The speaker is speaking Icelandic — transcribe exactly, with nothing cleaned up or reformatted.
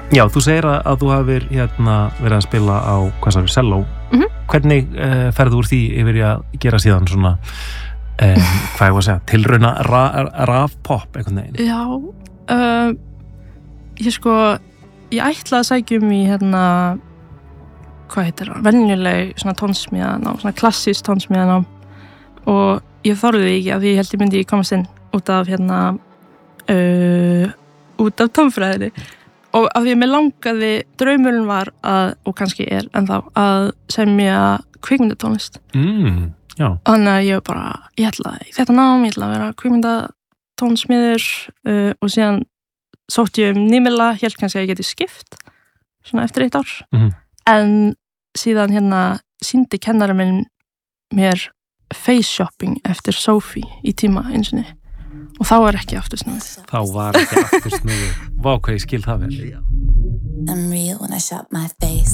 Já, þú segir að, að þú hafir hérna verið að spila á, hvað sagði, selló. Mm-hmm. Hvernig uh, ferðu úr því yfir í að gera síðan svona, um, hvað ég var að segja, tilrauna ra, rafpop einhvern veginn? Já, uh, ég sko, ég ætla að sækja um í hérna, hvað heitir það, venjuleg svona tónsmíðanám, svona klassísk tónsmíðanám og ég þorði því ekki af því ég held ég myndi komast inn út af hérna, uh, út af tónfræðinni. Og af því að mér langaði, draumurinn var að, og kannski er ennþá, að semja kvikmyndatónlist. Mm, já. Þannig að ég bara, ég ætla í þetta nám, ég ætla að vera kvikmyndatónsmiður uh, og síðan sótti ég um nýmila, hélt kannski að ég geti skipt, svona eftir eitt ár. Mm-hmm. En síðan hérna sýndi kennari minn mér face shopping eftir Sophie í tíma einsinni. Og þá var ekki aftur snúið. Þá var ekki aftur snúið. Vá, hvað ég skil það vel. I'm real when I shop my face.